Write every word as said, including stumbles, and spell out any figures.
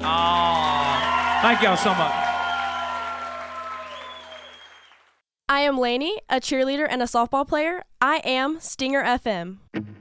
Oh, thank y'all so much. I am Lainey, a cheerleader and a softball player. I am Stinger F M.